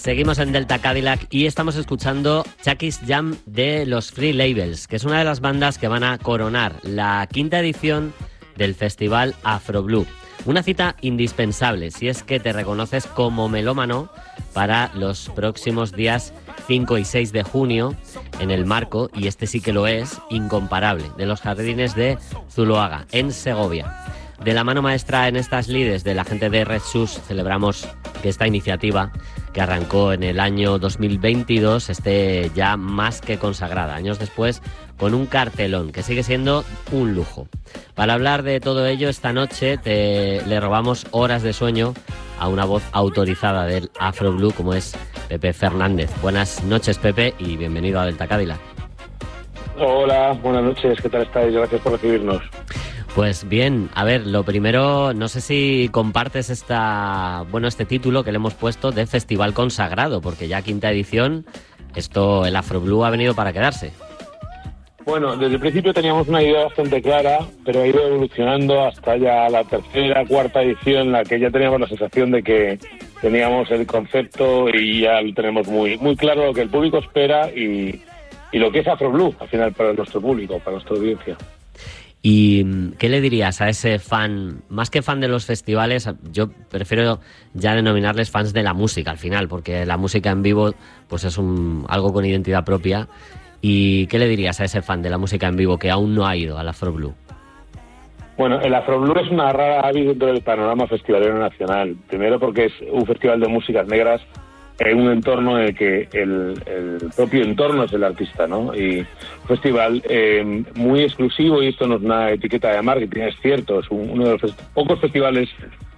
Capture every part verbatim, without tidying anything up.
Seguimos en Delta Cadillac y estamos escuchando Chucky's Jam de los Free Labels, que es una de las bandas que van a coronar la quinta edición del festival Afroblue. Una cita indispensable si es que te reconoces como melómano para los próximos días cinco y seis de junio en el marco, y este sí que lo es, incomparable, de los jardines de Zuloaga, en Segovia. De la mano maestra en estas lides de la gente de Red Shoes celebramos que esta iniciativa, que arrancó en el año dos mil veintidós, esté ya más que consagrada, años después, con un cartelón que sigue siendo un lujo. Para hablar de todo ello, esta noche te, le robamos horas de sueño a una voz autorizada del Afroblue como es Pepe Fernández. Buenas noches, Pepe, y bienvenido a Delta Cadillac. Hola, buenas noches, ¿qué tal estáis? Gracias por recibirnos. Pues bien, a ver, lo primero, no sé si compartes esta, bueno, este título que le hemos puesto de Festival Consagrado, porque ya quinta edición, esto, el Afroblue ha venido para quedarse. Bueno, desde el principio teníamos una idea bastante clara, pero ha ido evolucionando hasta ya la tercera, cuarta edición, en la que ya teníamos la sensación de que teníamos el concepto y ya lo tenemos muy, muy claro lo que el público espera y, y lo que es Afroblue, al final, para nuestro público, para nuestra audiencia. ¿Y qué le dirías a ese fan, más que fan de los festivales, yo prefiero ya denominarles fans de la música al final, porque la música en vivo pues es un algo con identidad propia? ¿Y qué le dirías a ese fan de la música en vivo que aún no ha ido al Afroblue? Bueno, el Afroblue es una rara avis dentro del panorama festivalero nacional. Primero porque es un festival de músicas negras en un entorno en el que el, el propio entorno es el artista, ¿no? Y un festival eh, muy exclusivo, y esto no es una etiqueta de marketing, es cierto, es un, uno de los fest- pocos festivales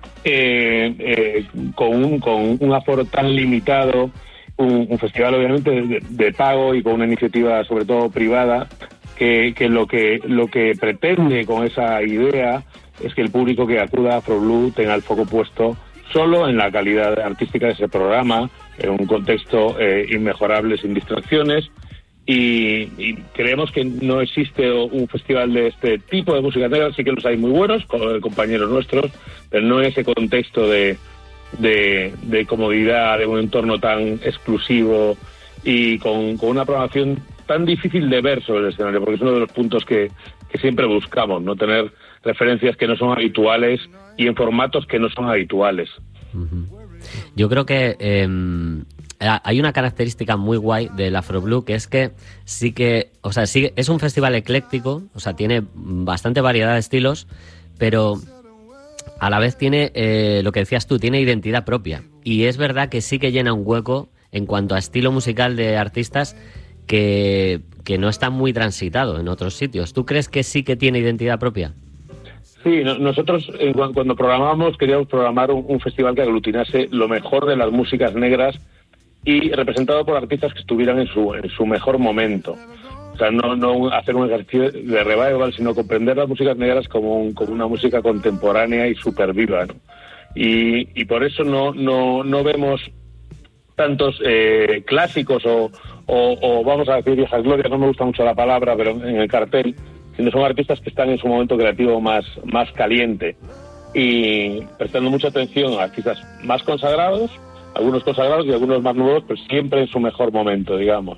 eh, eh, con, un, con un aforo tan limitado, un, un festival obviamente de, de pago y con una iniciativa sobre todo privada, que, que lo que lo que pretende con esa idea es que el público que acuda a Afroblue tenga el foco puesto solo en la calidad artística de ese programa, en un contexto eh, inmejorable, sin distracciones, y, y creemos que no existe un festival de este tipo de música negra. Sí que los hay muy buenos, compañeros nuestros, pero no en ese contexto de, de, de comodidad, de un entorno tan exclusivo y con, con una programación tan difícil de ver sobre el escenario, porque es uno de los puntos que, que siempre buscamos, no tener referencias que no son habituales y en formatos que no son habituales. Uh-huh. Yo creo que eh, hay una característica muy guay del Afroblue, que es que sí que, o sea, sí, es un festival ecléctico, o sea, tiene bastante variedad de estilos, pero a la vez tiene, eh, lo que decías tú, tiene identidad propia. Y es verdad que sí que llena un hueco en cuanto a estilo musical de artistas que, que no está muy transitado en otros sitios. ¿Tú crees que sí que tiene identidad propia? Sí, no, nosotros eh, cuando programábamos queríamos programar un, un festival que aglutinase lo mejor de las músicas negras y representado por artistas que estuvieran en su en su mejor momento. O sea, no, no hacer un ejercicio de revival, sino comprender las músicas negras como, un, como una música contemporánea y súper viva, ¿no? Y, y por eso no, no, no vemos tantos eh, clásicos o, o, o vamos a decir viejas glorias, no me gusta mucho la palabra, pero en el cartel, sino son artistas que están en su momento creativo más, más caliente y prestando mucha atención a artistas más consagrados, algunos consagrados y algunos más nuevos, pero siempre en su mejor momento, digamos.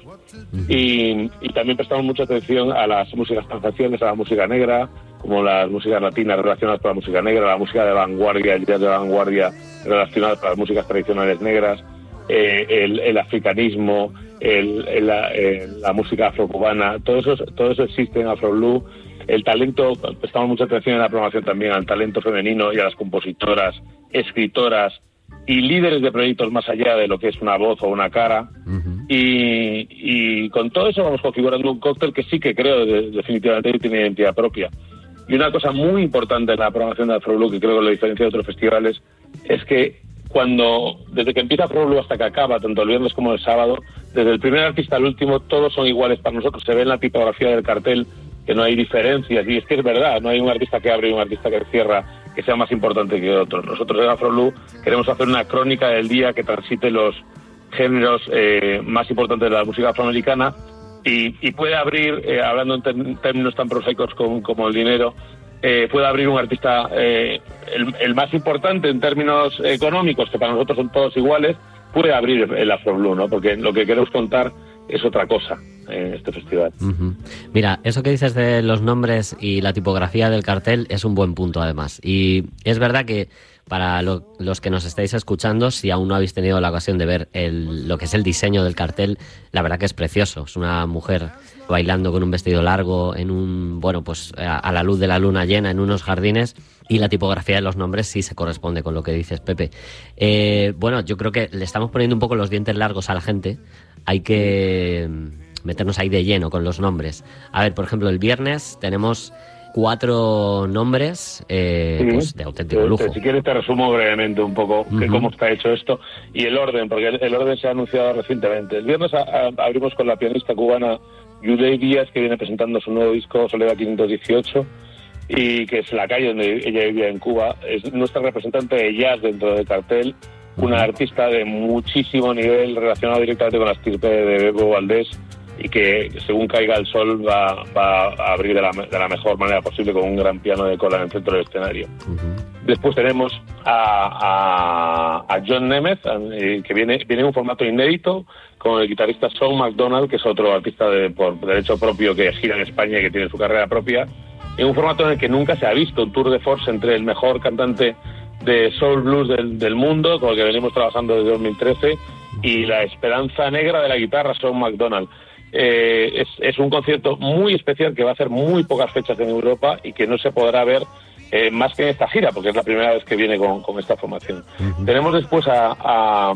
Y, y también prestamos mucha atención a las músicas transacciones, a la música negra, como las músicas latinas relacionadas con la música negra, la música de vanguardia, el jazz de vanguardia relacionadas con las músicas tradicionales negras, eh, el, el africanismo, el, el, la, el, la música afrocubana, todo eso, todo eso existe en Afroblue. El talento, prestamos mucha atención en la programación también al talento femenino y a las compositoras, escritoras y líderes de proyectos más allá de lo que es una voz o una cara. Uh-huh. y, y con todo eso vamos configurando un cóctel que sí que creo de, definitivamente tiene identidad propia. Y una cosa muy importante en la programación de Afroblue, que creo que lo diferencia de otros festivales, es que cuando, desde que empieza Afroblue hasta que acaba, tanto el viernes como el sábado, desde el primer artista al último, todos son iguales para nosotros. Se ve en la tipografía del cartel que no hay diferencias, y es que es verdad, no hay un artista que abre y un artista que cierra que sea más importante que otro. Nosotros en Afroblue queremos hacer una crónica del día que transite los géneros eh, más importantes de la música afroamericana y, y puede abrir, eh, hablando en ter- términos tan prosaicos como, como el dinero, eh, puede abrir un artista, eh, el, el más importante en términos económicos, que para nosotros son todos iguales, puede abrir el Afro Blue, ¿no? Porque lo que queremos contar es otra cosa en este festival. Uh-huh. Mira, eso que dices de los nombres y la tipografía del cartel es un buen punto, además. Y es verdad que para lo, los que nos estáis escuchando, si aún no habéis tenido la ocasión de ver el, lo que es el diseño del cartel, la verdad que es precioso. Es una mujer bailando con un vestido largo en un, bueno, pues a, a la luz de la luna llena en unos jardines, y la tipografía de los nombres sí se corresponde con lo que dices, Pepe. Eh, bueno, yo creo que le estamos poniendo un poco los dientes largos a la gente. Hay que meternos ahí de lleno con los nombres. A ver, por ejemplo, el viernes tenemos cuatro nombres eh, sí, pues de auténtico lujo. Si quieres te resumo brevemente un poco uh-huh. de cómo está hecho esto y el orden, porque el, el orden se ha anunciado recientemente. El viernes a, a, abrimos con la pianista cubana Yulei Díaz, que viene presentando su nuevo disco Soledad quinientos dieciocho, y que es la calle donde ella vivía en Cuba. Es nuestra representante de jazz dentro del cartel, uh-huh. una artista de muchísimo nivel relacionado directamente con la estirpe de Bebo Valdés, y que según caiga el sol va, va a abrir de la, de la mejor manera posible con un gran piano de cola en el centro del escenario. Uh-huh. Después tenemos a, a, a John Nemeth, que viene, viene en un formato inédito, con el guitarrista Sean McDonald, que es otro artista de, por derecho propio que gira en España y que tiene su carrera propia, en un formato en el que nunca se ha visto un tour de force entre el mejor cantante de soul blues del, del mundo, con el que venimos trabajando desde dos mil trece, y la esperanza negra de la guitarra, Sean McDonald. Eh, es, es un concierto muy especial que va a hacer muy pocas fechas en Europa y que no se podrá ver eh, más que en esta gira, porque es la primera vez que viene con, con esta formación. Uh-huh. Tenemos después a, a,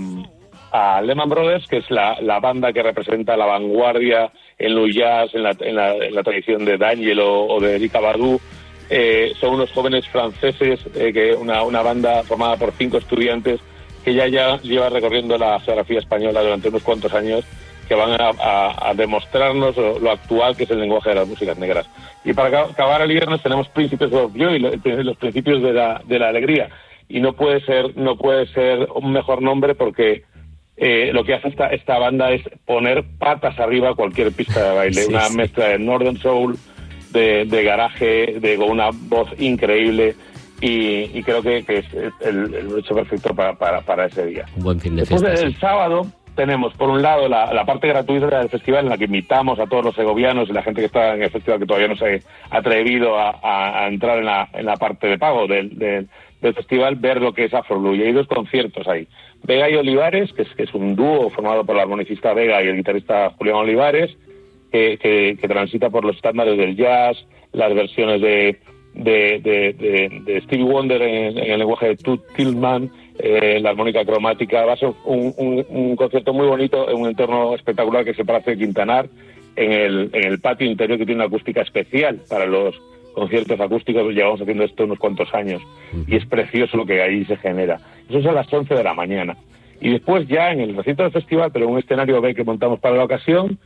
a Lehman Brothers, que es la, la banda que representa la vanguardia en el jazz, en la, en la, en la tradición de D'Angelo o de Erykah Badu. Eh, son unos jóvenes franceses, eh, que una, una banda formada por cinco estudiantes que ya, ya lleva recorriendo la geografía española durante unos cuantos años, que van a, a, a demostrarnos lo, lo actual que es el lenguaje de las músicas negras. Y para acabar el viernes tenemos Príncipes of Joy, los principios de la, de la alegría. Y no puede ser no puede ser un mejor nombre, porque eh, lo que hace esta, esta banda es poner patas arriba cualquier pista de baile. Sí, una sí. mezcla de Northern Soul, de, de garaje, de, con una voz increíble. Y, y creo que, que es el, el hecho perfecto para, para, para ese día. Un buen fin de fiesta. Después, el sí. sábado tenemos, por un lado, la, la parte gratuita del festival, en la que invitamos a todos los segovianos y la gente que está en el festival, que todavía no se ha atrevido a, a, a entrar en la, en la parte de pago del, del, del festival, ver lo que es Afro Blue. Y hay dos conciertos ahí. Vega y Olivares, que es, que es un dúo formado por la armonicista Vega y el guitarrista Julián Olivares, que, que, que transita por los estándares del jazz, las versiones de, de, de, de, de Stevie Wonder en, en el lenguaje de Toots Thielemans, Eh, la armónica cromática. Va a ser un, un, un concierto muy bonito en un entorno espectacular que se Palacio de Quintanar, en el, en el patio interior, que tiene una acústica especial para los conciertos acústicos. Llevamos haciendo esto unos cuantos años y es precioso lo que ahí se genera. Eso es a las once de la mañana. Y después, ya en el recinto del festival, pero en un escenario B que montamos para la ocasión,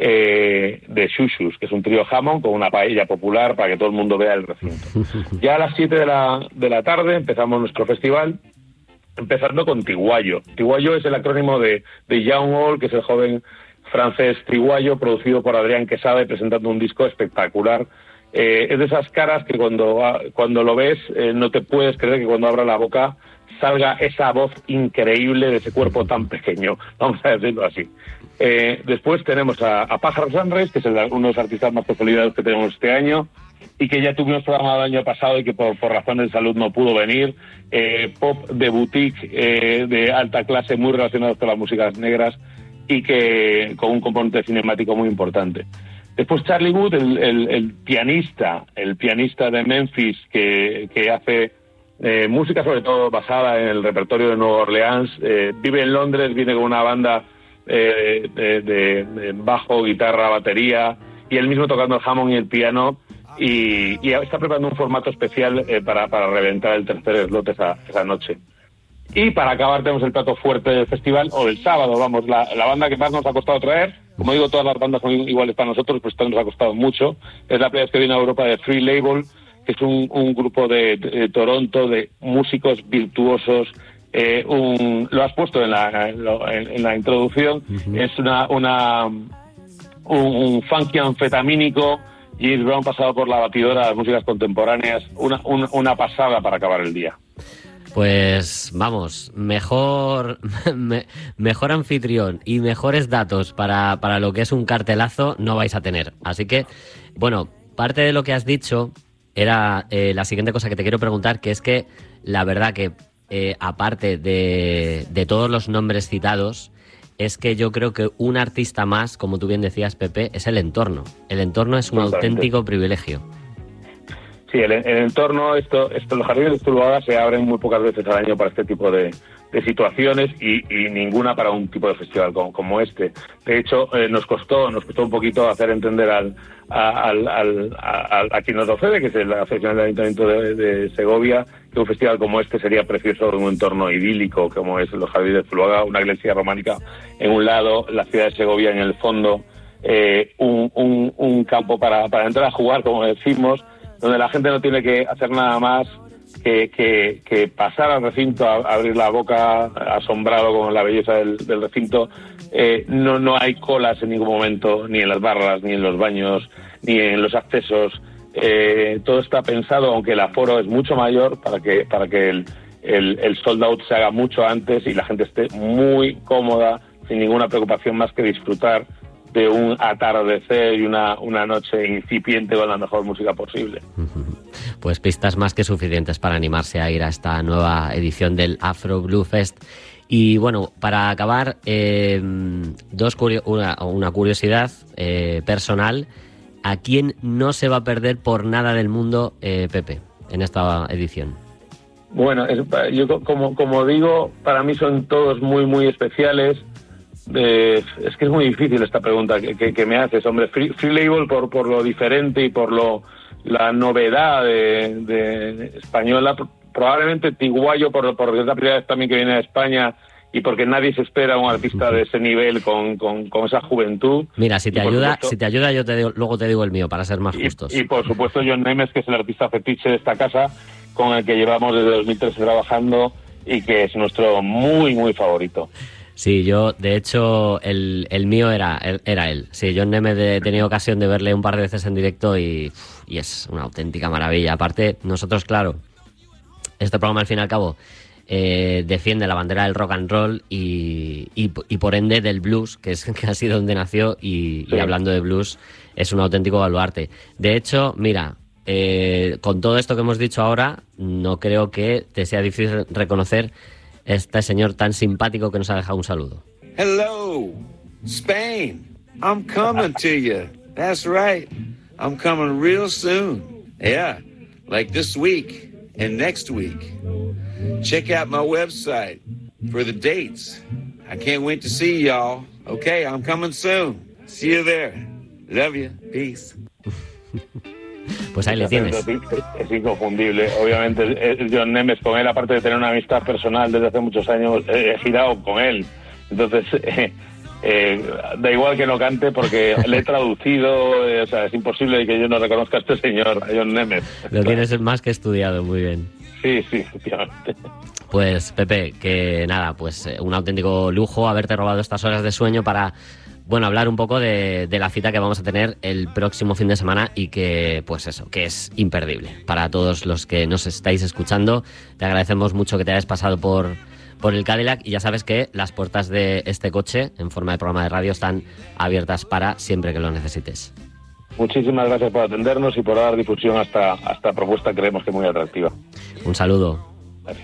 eh, de Shushus, que es un trío Hammond con una paella popular para que todo el mundo vea el recinto. Ya a las siete de la, de la tarde empezamos nuestro festival, empezando con Tiguayo. Tiguayo es el acrónimo de, de Young All, que es el joven francés Tiguayo, producido por Adrián Quesada y presentando un disco espectacular. Eh, es de esas caras que cuando, cuando lo ves eh, no te puedes creer que cuando abra la boca salga esa voz increíble de ese cuerpo tan pequeño, vamos a decirlo así. Eh, después tenemos a, a Pájaro Sunrise, que es el, uno de los artistas más consolidados que tenemos este año, y que ya tuvimos programado el año pasado y que por, por razones de salud no pudo venir. Eh, pop de boutique, eh, de alta clase, muy relacionado con las músicas negras y que con un componente cinemático muy importante. Después Charlie Wood, el, el, el pianista, el pianista de Memphis, que, que hace eh, música sobre todo basada en el repertorio de Nueva Orleans. Eh, vive en Londres, viene con una banda eh, de, de, de bajo, guitarra, batería, y él mismo tocando el Hammond y el piano. Y, y está preparando un formato especial eh, para, para reventar el tercer slot esa, esa noche. Y para acabar tenemos el plato fuerte del festival, o del sábado, vamos, la, la banda que más nos ha costado traer. Como digo, todas las bandas son iguales para nosotros, pues esto nos ha costado mucho. Es la primera vez que viene a Europa de Free Label, que es un, un grupo de, de, de Toronto, de músicos virtuosos. Eh, un, lo has puesto en la, en, lo, en, en la introducción. Uh-huh. Es una, una un, un funky anfetamínico. James Brown pasado por la batidora de las músicas contemporáneas, una, una, una pasada para acabar el día. Pues vamos, mejor me, mejor anfitrión y mejores datos para, para lo que es un cartelazo no vais a tener. Así que, bueno, parte de lo que has dicho era eh, la siguiente cosa que te quiero preguntar, que es que la verdad que eh, aparte de, de todos los nombres citados, es que yo creo que un artista más, como tú bien decías, Pepe, es el entorno. El entorno es un Totalmente. auténtico privilegio. Sí, el, el entorno, esto, esto, los jardines de Zuloaga se abren muy pocas veces al año para este tipo de, de situaciones y, y ninguna para un tipo de festival como, como este. De hecho, eh, nos costó nos costó un poquito hacer entender al, a, al, al, a, a quien nos lo cede, que es la Asociación del Ayuntamiento de, de Segovia, que un festival como este sería precioso en un entorno idílico como es los jardines de Zuloaga, una iglesia románica en un lado, la ciudad de Segovia en el fondo, eh, un, un, un campo para, para entrar a jugar, como decimos, donde la gente no tiene que hacer nada más que, que, que pasar al recinto, a, a abrir la boca asombrado con la belleza del, del recinto. Eh, no, no hay colas en ningún momento, ni en las barras, ni en los baños, ni en los accesos. Eh, todo está pensado, aunque el aforo es mucho mayor, para que, para que el, el, el sold out se haga mucho antes y la gente esté muy cómoda, sin ninguna preocupación más que disfrutar de un atardecer y una, una noche incipiente con la mejor música posible. Pues pistas más que suficientes para animarse a ir a esta nueva edición del Afro Blue Fest. Y bueno, para acabar, eh, dos curio- una, una curiosidad eh, personal. ¿A quién no se va a perder por nada del mundo, eh, Pepe, en esta edición? Bueno, es, yo como, como digo, para mí son todos muy, muy especiales. Eh, es que es muy difícil esta pregunta que, que, que me haces, hombre. Free, Free Label por, por lo diferente y por lo la novedad de, de española. Probablemente Tiguayo por, porque es la primera vez también que viene a España y porque nadie se espera a un artista de ese nivel con, con, con esa juventud. Mira, si te y ayuda, supuesto, si te ayuda yo te digo, luego te digo el mío para ser más justos. Y, y por supuesto John Nemes, que es el artista fetiche de esta casa, con el que llevamos desde dos mil trece trabajando y que es nuestro muy, muy favorito. Sí, yo, de hecho, el, el mío era, era él. Sí, John Nemes he tenido ocasión de verle un par de veces en directo y, y es una auténtica maravilla. Aparte, nosotros, claro, este programa al fin y al cabo eh, defiende la bandera del rock and roll y, y, y por ende del blues, que es que ha sido donde nació y, sí. y hablando de blues, es un auténtico baluarte. De hecho, mira, eh, con todo esto que hemos dicho ahora, no creo que te sea difícil reconocer este señor tan simpático que nos ha dejado un saludo. Hello, Spain. I'm coming to you. That's right. I'm coming real soon. Yeah, like this week and next week. Check out my website for the dates. I can't wait to see y'all. Okay, I'm coming soon. See you there. Love you. Peace. Pues ahí le tienes. Es inconfundible. Obviamente, John Nemes, con él, aparte de tener una amistad personal desde hace muchos años, he girado con él. Entonces, eh, eh, da igual que no cante porque le he traducido. Eh, o sea, es imposible que yo no reconozca a este señor, a John Nemes. Lo tienes más que estudiado, muy bien. Sí, sí, efectivamente. Pues, Pepe, que nada, pues un auténtico lujo haberte robado estas horas de sueño para... Bueno, hablar un poco de, de la cita que vamos a tener el próximo fin de semana y que, pues eso, que es imperdible. Para todos los que nos estáis escuchando, te agradecemos mucho que te hayas pasado por, por el Cadillac y ya sabes que las puertas de este coche, en forma de programa de radio, están abiertas para siempre que lo necesites. Muchísimas gracias por atendernos y por dar difusión a esta, a esta propuesta que creemos que es muy atractiva. Un saludo.